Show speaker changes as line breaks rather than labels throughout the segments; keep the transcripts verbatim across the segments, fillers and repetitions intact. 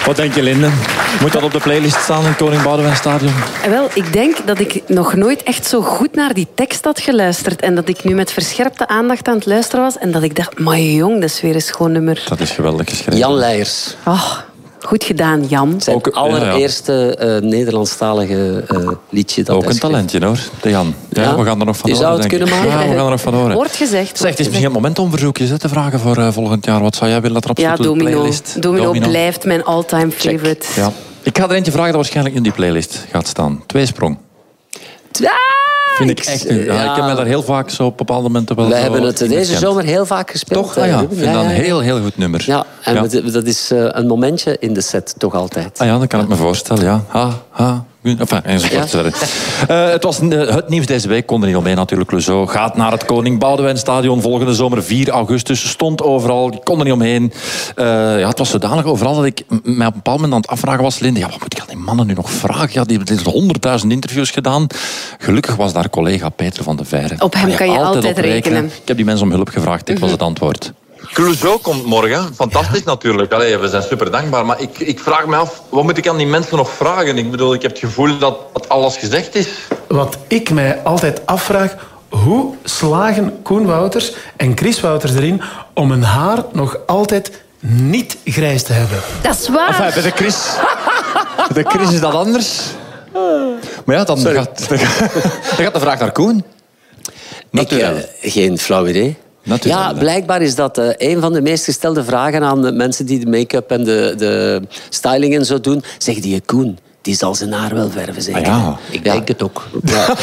Wat denk je, Linde? Moet dat op de playlist staan in het Koning Boudewijn Stadion?
Wel, ik denk dat ik nog nooit echt zo goed naar die tekst had geluisterd. En dat ik nu met verscherpte aandacht aan het luisteren was. En dat ik dacht, maar jong, dat is weer een schoon nummer.
Dat is geweldig geschreven.
Jan Leijers.
Oh, goed gedaan, Jan.
Zijn
Ook,
allereerste ja, ja. Uh, Nederlandstalige uh, liedje. Dat
ook een talentje, hoor, de Jan. Ja, ja, we gaan er nog van
je
horen.
zou het kunnen maken.
Ja, we gaan er nog van horen.
Wordt gezegd.
Zeg, het is misschien het moment om verzoekjes te vragen voor uh, volgend jaar. Wat zou jij willen dat er op
ja,
de
Domino.
playlist?
Domino. Domino blijft mijn all-time favorite.
Ja. Ik ga er eentje vragen dat waarschijnlijk in die playlist gaat staan. Tweesprong.
Ah,
Vind ik echt. Ja. Ja, ik heb mij daar heel vaak zo op bepaalde momenten wel.
Wij
zo
hebben het deze
gekend.
zomer heel vaak gespeeld.
Toch? Ah, ja. Ik vind ja, dat een heel, heel goed nummer.
Ja, en
ja.
We, dat is uh, een momentje in de set, toch altijd.
Ah ja, dat kan ik me voorstellen, ja. Ha, ha. Enfin, enzovoort. Ja. Uh, het was uh, het nieuws deze week. Kon er niet omheen natuurlijk. Clouseau gaat naar het Koning Boudewijn Stadion volgende zomer, vier augustus. Stond overal, ik kon er niet omheen. Uh, ja, het was zodanig overal dat ik mij op een bepaald moment aan het afvragen was. Linde, ja, wat moet ik aan die mannen nu nog vragen? Ja, die hebben honderdduizend interviews gedaan. Gelukkig was daar collega Peter van de Veire.
Op hem kan je altijd, altijd rekenen. rekenen.
Ik heb die mensen om hulp gevraagd. Dit mm-hmm. was het antwoord.
Clouseau komt morgen. Fantastisch ja. natuurlijk. Allee, we zijn super dankbaar. Maar ik, ik vraag me af, wat moet ik aan die mensen nog vragen? Ik bedoel, ik heb het gevoel dat, dat alles gezegd is.
Wat ik mij altijd afvraag, hoe slagen Koen Wouters en Chris Wouters erin om hun haar nog altijd niet grijs te hebben?
Dat is waar.
Enfin, bij de Chris, bij de Chris is dat anders. Maar ja, dan gaat, dan gaat de vraag naar Koen.
Natuurlijk. Ik, uh, geen flauw idee. Natuurlijk. Ja, blijkbaar is dat uh, een van de meest gestelde vragen aan de mensen die de make-up en de, de styling en zo doen. Zeg die Koen, die zal zijn haar wel verven, zeker?
Ah, ja.
Ik denk ja. het ook. Ja.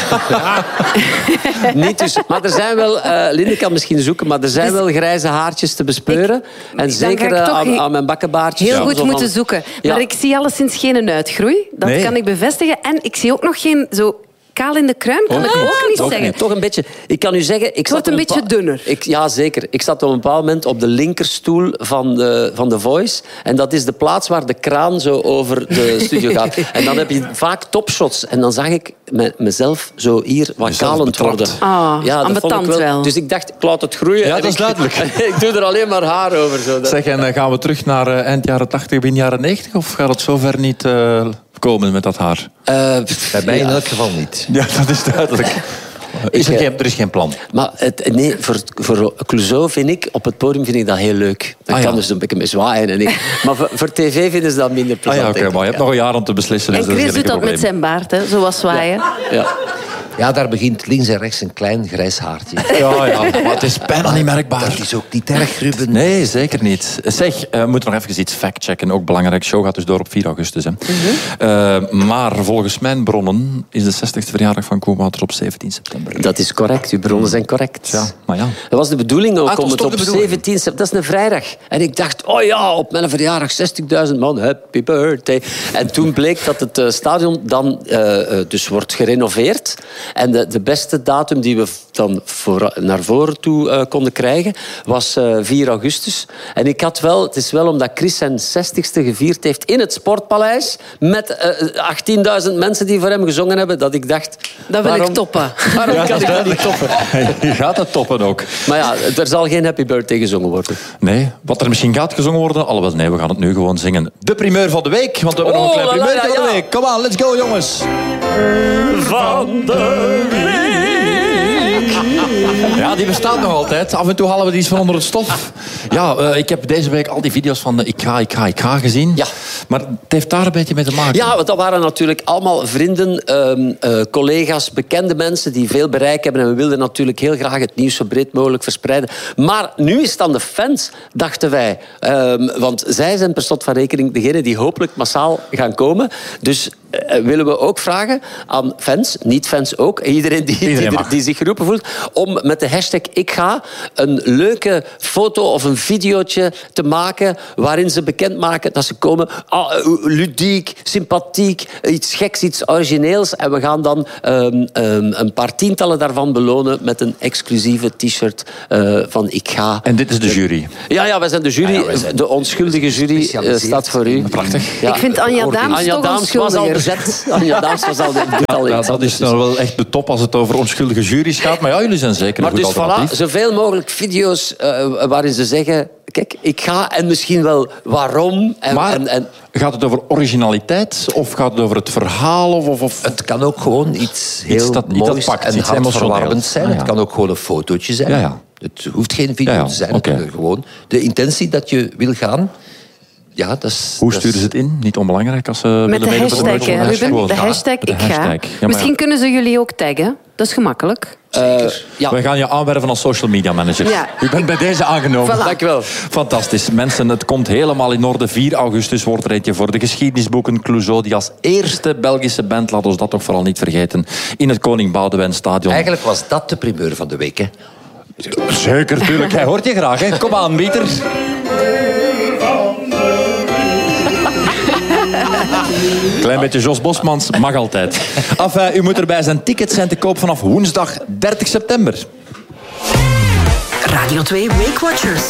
Niet dus, maar er zijn wel, uh, Linde kan misschien zoeken, maar er zijn dus, wel grijze haartjes te bespeuren. Ik, en zeker uh, aan, aan mijn bakkenbaardjes.
Heel goed
ja.
moeten zoeken. Ja. Maar ik zie alleszins geen uitgroei. Dat nee. kan ik bevestigen. En ik zie ook nog geen zo... kaal in de kruin kan oh, ik ook niet
toch
zeggen.
Niet. Toch een beetje. Ik kan u zeggen... Ik
het wordt een, een beetje dunner.
Ik, ja, zeker. Ik zat op een bepaald moment op de linkerstoel van de, van de Voice. En dat is de plaats waar de kraan zo over de studio gaat. En dan heb je vaak topshots. En dan zag ik me, mezelf zo hier wat kalend worden.
Ah, ja, dat vond ik wel. wel.
Dus ik dacht, ik laat het groeien.
Ja, dat is
ik,
duidelijk.
ik doe er alleen maar haar over. Zo.
Zeg, en uh, gaan we terug naar uh, eind jaren tachtig, begin jaren negentig? Of gaat het zover niet... Uh... komen met dat haar?
Uh,
Bij mij ja. in elk geval niet.
Ja, dat is duidelijk. Is er, geen, er is geen plan.
Maar het, nee, voor, voor Clouseau vind ik, op het podium vind ik dat heel leuk. Dan ah, kan ja. dus een beetje mee zwaaien. En ik, maar voor, voor tv vinden ze dat minder plezant.
Ah, ja, okay, maar je hebt nog een jaar om te beslissen.
En Chris doet dat met zijn baard, hè, zoals zwaaien.
Ja. Ja.
Ja, daar begint links en rechts een klein grijs haartje.
Ja, ja, maar het is bijna niet merkbaar.
Dat is ook niet erg, Ruben.
Nee, zeker niet. Zeg, we uh, moeten nog even iets factchecken. Ook belangrijk. De show gaat dus door op vier augustus. Hè. Mm-hmm. Uh, maar volgens mijn bronnen is de zestigste verjaardag van Koen Wouters op zeventien september.
Dat is correct. Uw bronnen zijn correct.
Ja, maar ja.
Dat was de bedoeling ook
ah,
om het op zeventien september... Dat is een vrijdag. En ik dacht, oh ja, op mijn verjaardag zestigduizend man. Happy birthday. En toen bleek dat het uh, stadion dan uh, dus wordt gerenoveerd. En de, de beste De datum die we dan voor, naar voren toe uh, konden krijgen was uh, vier augustus. En ik had wel, het is wel omdat Chris zijn zestigste gevierd heeft in het Sportpaleis met uh, achttienduizend mensen die voor hem gezongen hebben, dat ik dacht...
Dat wil
waarom,
ik toppen.
Waarom ja, kan ik dat niet toppen?
Je gaat het toppen ook.
Maar ja, er zal geen Happy Birthday gezongen worden.
Nee, wat er misschien gaat gezongen worden, alhoewel nee, we gaan het nu gewoon zingen. De primeur van de week, want we hebben
oh,
nog een klein primeur
ja, ja.
van de week. Kom aan, let's go jongens.
Van de week.
Ja, die bestaat nog altijd. Af en toe halen we die iets van onder het stof. Ja, uh, ik heb deze week al die video's van de Ik ga, ik ga, ik ga gezien.
Ja.
Maar het heeft daar een beetje mee te maken.
Ja, want dat waren natuurlijk allemaal vrienden, um, uh, collega's, bekende mensen die veel bereik hebben. En we wilden natuurlijk heel graag het nieuws zo breed mogelijk verspreiden. Maar nu is het aan de fans, dachten wij. Um, want zij zijn per slot van rekening degene die hopelijk massaal gaan komen. Dus uh, willen we ook vragen aan fans, niet-fans ook, iedereen die, iedereen die, die zich geroepen voelt, om met de hashtag Ik Ga een leuke foto of een videootje te maken waarin ze bekendmaken dat ze komen. Ah, ludiek, sympathiek, iets geks, iets origineels. En we gaan dan um, um, een paar tientallen daarvan belonen met een exclusieve t-shirt uh, van Ik Ga.
En dit is de jury?
Ja, ja, wij zijn de jury. Ah, ja, zijn de onschuldige jury uh, staat voor u.
Prachtig.
Ja. Ik vind Anja Daams
Anja
toch
Daams was al bezet. Anja Daams was al
ja, ja, dat is nou wel echt de top als het over onschuldige jury's gaat. Maar ja, jullie zijn zeker
maar
een goed
dus
alternatief.
Voilà, zoveel mogelijk video's uh, waarin ze zeggen... kijk, ik ga en misschien wel waarom. En,
Maar
en, en...
gaat het over originaliteit of gaat het over het verhaal? Of, of...
Het kan ook gewoon iets heel
Iets dat- iets
moois
dat pakt,
en
iets
hartverwarmend
emotioneels.
zijn.
Ah, ja.
Het kan ook gewoon een fotootje zijn.
Ja, ja.
Het hoeft geen video
Ja, ja,
te zijn.
oké.
Het kan gewoon de intentie dat je wil gaan. Ja, dat is,
Hoe
dat
sturen ze
is-
het in? Niet onbelangrijk als ze
Met
willen
de
meedoen voor
hashtag, hè,
Hashtag.
Ruben. De
Ja,
hashtag
de
ik ga.
hashtag. Ja, maar
Misschien kunnen ze jullie ook taggen. Dat is gemakkelijk.
Uh, ja.
We gaan je aanwerven als social media manager.
Ja.
U bent bij deze aangenomen.
Voilà.
Dank je wel.
Fantastisch. Mensen, het komt helemaal in orde. vier augustus wordt er eentje voor de geschiedenisboeken. Clouseau, die als eerste Belgische band, laat ons dat toch vooral niet vergeten, in het Koning Boudewijn Stadion.
Eigenlijk was dat de primeur van de week. Hè.
Zeker, tuurlijk. Hij hoort je graag, hè. Kom aan, Pieter. Klein beetje Jos Bosmans, mag altijd. Enfin, u moet erbij zijn. Tickets zijn te koop vanaf woensdag dertig september.
Radio twee Week Watchers.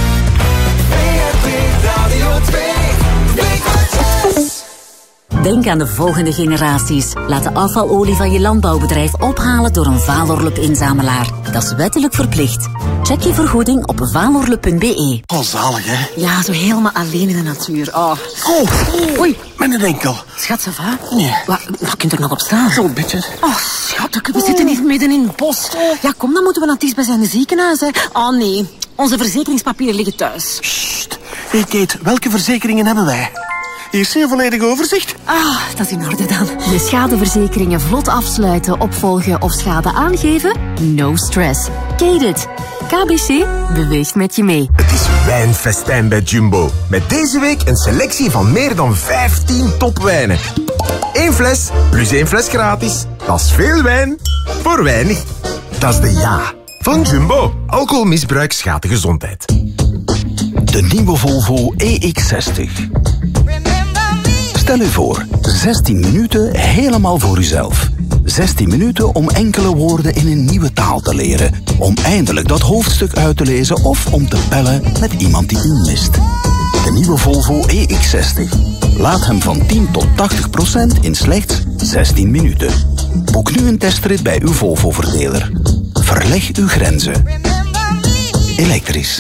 Denk aan de volgende generaties. Laat de afvalolie van je landbouwbedrijf ophalen door een Valorlup-inzamelaar. Dat is wettelijk verplicht. Check je vergoeding op valorlup punt b e.
Oh, zalig, hè?
Ja, zo helemaal alleen in de natuur. Oh.
Oh,
Oei.
met een enkel.
Schat, ça va?
Nee.
Wat, wat kunt er nog op staan?
Zo'n beetje.
Oh, schat, we zitten niet midden in het bos. Ja, kom, dan moeten we naar het dichtstbijzijnde ziekenhuis. Hè. Oh nee, onze verzekeringspapieren liggen thuis.
Sst. Hey, Kate, welke verzekeringen hebben wij? Hier zie je een volledig overzicht.
Ah, dat is in orde dan. Je schadeverzekeringen vlot afsluiten, opvolgen of schade aangeven? No stress. Kate K B C beweegt met je mee.
Het is wijnfestijn bij Jumbo. Met deze week een selectie van meer dan vijftien topwijnen. Eén fles plus één fles gratis. Dat is veel wijn voor weinig. Dat is de ja van Jumbo. Alcoholmisbruik schaadt de gezondheid.
De nieuwe Volvo E X zestig. Stel u voor, zestien minuten helemaal voor uzelf. zestien minuten om enkele woorden in een nieuwe taal te leren. Om eindelijk dat hoofdstuk uit te lezen of om te bellen met iemand die u mist. De nieuwe Volvo E X zestig. Laat hem van tien tot tachtig procent in slechts zestien minuten. Boek nu een testrit bij uw Volvo-verdeler. Verleg uw grenzen. Elektrisch.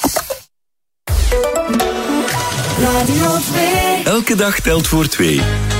Radio twee. Elke dag telt voor twee.